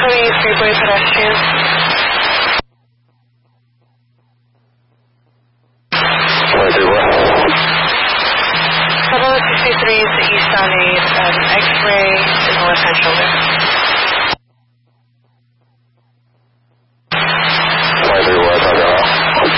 240 Freeway pedestrian. 763 is the eastbound 8, X-ray to the left-hand shoulder.